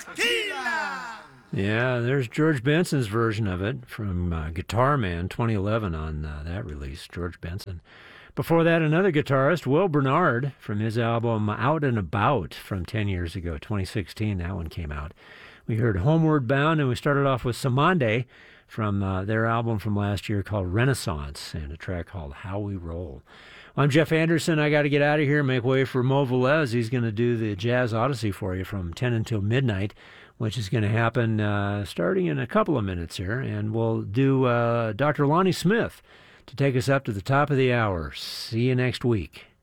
Yeah, there's George Benson's version of it from Guitar Man 2011 on that release, George Benson. Before that, another guitarist, Will Bernard, from his album Out and About from 10 years ago, 2016, that one came out. We heard Homeward Bound, and we started off with Samande from their album from last year called Renaissance, and a track called How We Roll. I'm Jeff Anderson. I got to get out of here and make way for Mo Velez. He's going to do the Jazz Odyssey for you from 10 until midnight, which is going to happen starting in a couple of minutes here. And we'll do Dr. Lonnie Smith to take us up to the top of the hour. See you next week.